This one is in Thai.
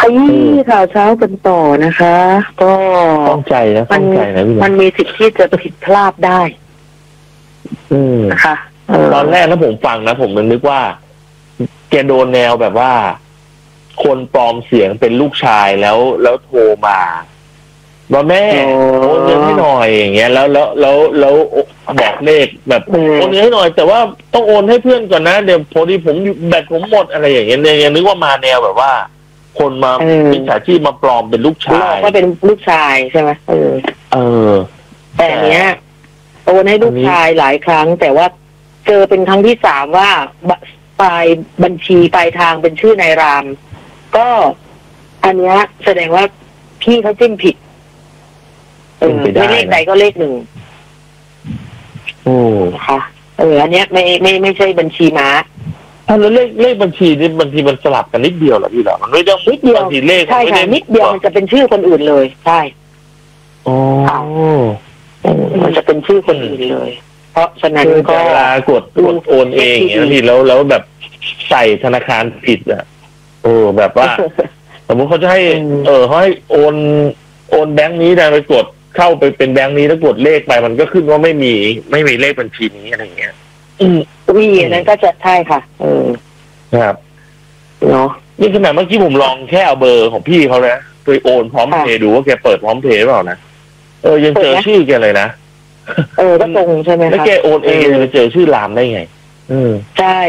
ข่าวเช้ากันต่อนะคะ ก็ต้องใจนะต้องใจนะพี่มันมีสิทธิ์ที่จะผิดพลาดได้นะคะตอนแรกนะผมฟังนะผมนึกว่าแกโดนแนวแบบว่าคนปลอมเสียงเป็นลูกชายแล้วโทรมาว่าแม่โอนเงินให้หน่อยอย่างเงี้ยแล้วบอกเลขแบบโอนเงินให้หน่อยแต่ว่าต้องโอนให้เพื่อนก่อนนะเดี๋ยวพอดีผมแบตผมหมดอะไรอย่างเงี้ยยังนึกว่ามาแนวแบบว่าคนมามิจฉาชีพมาปลอมเป็นลูกชายก็เป็นลูกชายใช่ไหมแต่เนี้ยโอนให้ลูกชายหลายครั้งแต่ว่าเจอเป็นครั้งที่3ว่าปลายบัญชีปลายทางเป็นชื่อนายรามก็อันเนี้ยแสดงว่าพี่เขาจิ้มผิดไม่เลขใดก็เลข1ค่ะอันเนี้ยไม่ใช่บัญชีม้าแล้วเลขบัญชีนี่บางทีมันสลับกันนิดเดียวเหรอพี่เหรอมันไม่ต้องนิดเดียวเลขใช่ค่ะนิดเดียวมันจะเป็นชื่อคนอื่นเลยใช่มันจะเป็นชื่อคนอื่นเลยเพราะฉะนั้นก็เวลากดโอนเองอย่างเงี้ยพี่แล้วแบบใส่ธนาคารผิดอ่ะแบบว่าสมมติเขาจะให้เขาให้โอนแบงค์นี้ได้ไปกดเข้าไปเป็นแบงค์นี้แล้วกดเลขไปมันก็ขึ้นว่าไม่มีเลขบัญชีนี้อะไรเงี้ยมีนั้นก็จะใช่ค่ะครับเนาะนี่ขนาดเมื่อกี้ผมลองแค่เอาเบอร์ของพี่เขานะไปโอนพร้อมเพย์ดูว่าแกเปิดพร้อมเพย์หรือเปล่านะยังเจอชื่อแกเลยนะก็ตรงใช่ไหมคะแล้วแกโอนเองจะเจอชื่อรามได้ไงใช่